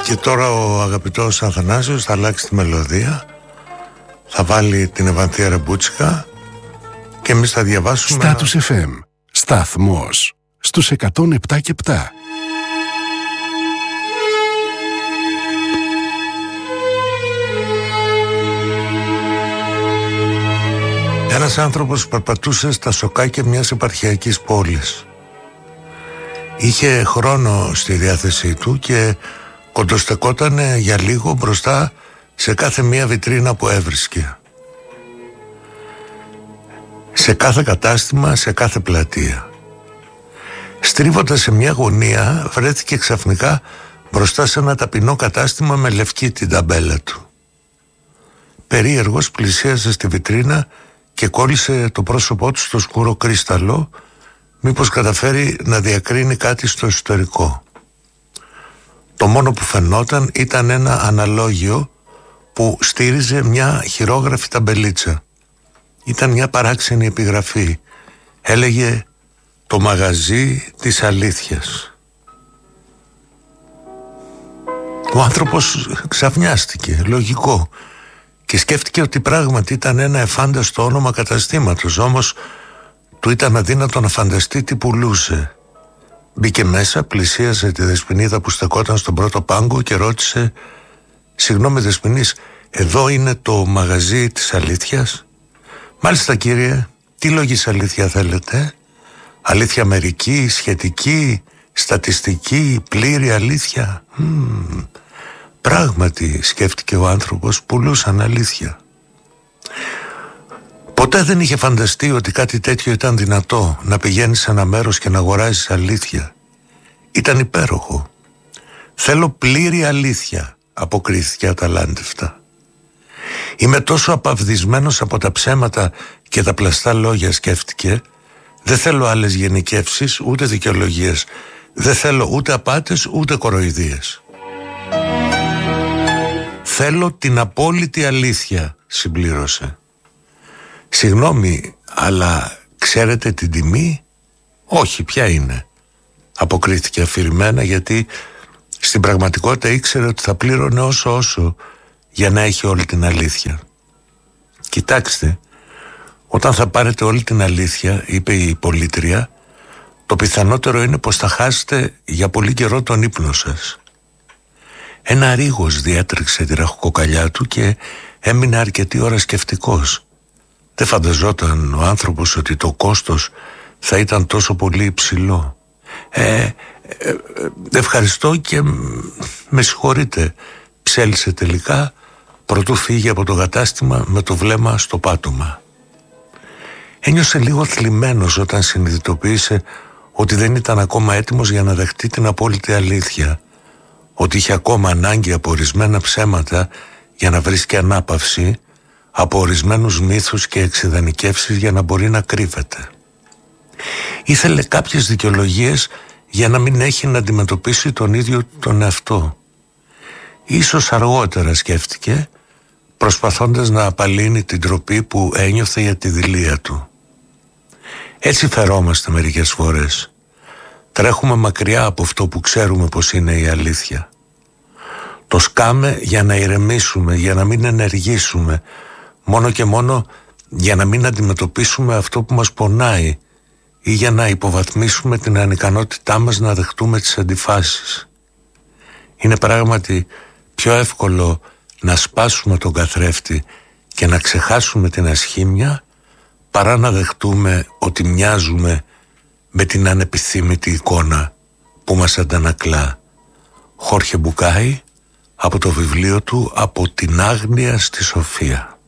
Και τώρα ο αγαπητός Αθανάσιος θα αλλάξει τη μελωδία, θα βάλει την Ευανθία Ρεμπούτσικα και εμείς θα διαβάσουμε. Status FM, σταθμός στους 107 και 7. Ένας άνθρωπος περπατούσε στα σοκάκια μιας επαρχιακής πόλης. Είχε χρόνο στη διάθεσή του και κοντοστεκότανε για λίγο μπροστά σε κάθε μία βιτρίνα που έβρισκε. Σε κάθε κατάστημα, σε κάθε πλατεία. Στρίβοντας σε μια γωνία βρέθηκε ξαφνικά μπροστά σε ένα ταπεινό κατάστημα με λευκή την ταμπέλα του. Περίεργος πλησίασε στη βιτρίνα και κόλλησε το πρόσωπό του στο σκούρο κρίσταλο, μήπως καταφέρει να διακρίνει κάτι στο εσωτερικό. Το μόνο που φαινόταν ήταν ένα αναλόγιο που στήριζε μια χειρόγραφη ταμπελίτσα. Ήταν μια παράξενη επιγραφή. Έλεγε «Το μαγαζί της αλήθειας». Ο άνθρωπος ξαφνιάστηκε, λογικό, και σκέφτηκε ότι πράγματι ήταν ένα εφάνταστο όνομα καταστήματος, όμως του ήταν αδύνατο να φανταστεί τι πουλούσε. Μπήκε μέσα, πλησίασε τη Δεσποινίδα που στεκόταν στον πρώτο πάγκο και ρώτησε «Συγγνώμη Δεσποινής, εδώ είναι το μαγαζί της αλήθειας?» «Μάλιστα κύριε, τι λόγης αλήθεια θέλετε? Αλήθεια μερική, σχετική, στατιστική, πλήρη αλήθεια?» Πράγματι, σκέφτηκε ο άνθρωπος, πουλούσαν αλήθεια. Ποτέ δεν είχε φανταστεί ότι κάτι τέτοιο ήταν δυνατό, να πηγαίνεις σε ένα μέρος και να αγοράζεις αλήθεια. Ήταν υπέροχο. «Θέλω πλήρη αλήθεια», αποκρίθηκε αταλάντευτα. «Είμαι τόσο απαυδισμένος από τα ψέματα και τα πλαστά λόγια», σκέφτηκε. «Δεν θέλω άλλες γενικεύσεις, ούτε δικαιολογίες. Δεν θέλω ούτε απάτες, ούτε κοροϊδίες. Θέλω την απόλυτη αλήθεια», συμπλήρωσε. «Συγγνώμη, αλλά ξέρετε την τιμή?» «Όχι, ποια είναι?» αποκρίθηκε αφηρημένα, γιατί στην πραγματικότητα ήξερε ότι θα πλήρωνε όσο για να έχει όλη την αλήθεια. «Κοιτάξτε, όταν θα πάρετε όλη την αλήθεια», είπε η πολίτρια, «το πιθανότερο είναι πως θα χάσετε για πολύ καιρό τον ύπνο σας». Ένα ρίγος διέτρεξε τη ραχοκοκαλιά του και έμεινε αρκετή ώρα σκεφτικός. Δεν φανταζόταν ο άνθρωπος ότι το κόστος θα ήταν τόσο πολύ υψηλό. «Ευχαριστώ και με συγχωρείτε», ψέλισε τελικά, προτού φύγει από το κατάστημα με το βλέμμα στο πάτωμα. Ένιωσε λίγο θλιμμένος όταν συνειδητοποίησε ότι δεν ήταν ακόμα έτοιμος για να δεχτεί την απόλυτη αλήθεια, ότι είχε ακόμα ανάγκη από ορισμένα ψέματα για να βρίσκει ανάπαυση, από ορισμένους μύθους και εξειδανικεύσεις για να μπορεί να κρύβεται. Ήθελε κάποιες δικαιολογίες για να μην έχει να αντιμετωπίσει τον ίδιο τον εαυτό. Ίσως αργότερα, σκέφτηκε, προσπαθώντας να απαλύνει την ντροπή που ένιωθε για τη δειλία του. Έτσι φερόμαστε μερικές φορές. Τρέχουμε μακριά από αυτό που ξέρουμε πως είναι η αλήθεια. Το σκάμε για να ηρεμήσουμε, για να μην ενεργήσουμε, μόνο και μόνο για να μην αντιμετωπίσουμε αυτό που μας πονάει ή για να υποβαθμίσουμε την ανικανότητά μας να δεχτούμε τις αντιφάσεις. Είναι πράγματι πιο εύκολο να σπάσουμε τον καθρέφτη και να ξεχάσουμε την ασχήμια παρά να δεχτούμε ότι μοιάζουμε με την ανεπιθύμητη εικόνα που μας αντανακλά. Χόρχε Μπουκάη, από το βιβλίο του «Από την άγνοια στη σοφία».